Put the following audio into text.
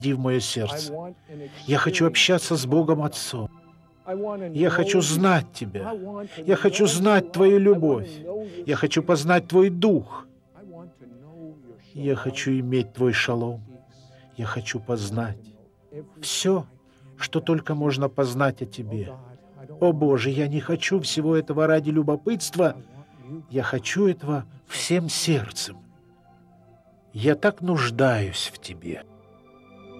Войди в мое сердце. Я хочу общаться с Богом Отцом. Я хочу знать Тебя. Я хочу знать Твою любовь. Я хочу познать Твой Дух. Я хочу иметь Твой шалом. Я хочу познать все, что только можно познать о Тебе. О Боже, я не хочу всего этого ради любопытства. Я хочу этого всем сердцем. Я так нуждаюсь в Тебе.